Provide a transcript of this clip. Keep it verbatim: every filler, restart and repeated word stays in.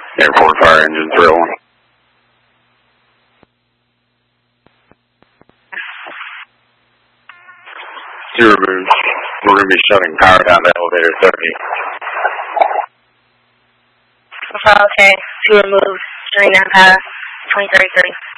Airport fire engine three oh one. Two removed. We're going to be shutting power down to elevator thirty. Okay, two removed, shutting down power, twenty thirty-three.